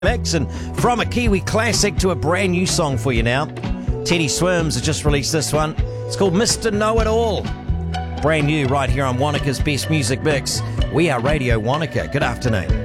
Mix, and from a Kiwi classic to a brand new song for you now. Teddy Swims has just released this one. It's called Mr. Know-It-All. Brand new right here on Wanaka's Best Music Mix. We are Radio Wanaka. Good afternoon.